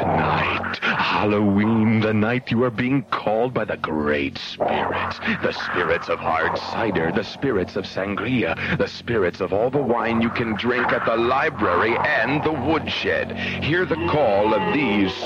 Tonight, Halloween, the night you are being called by the great spirits. The spirits of hard cider, the spirits of sangria, the spirits of all the wine you can drink at the library and the woodshed. Hear the call of these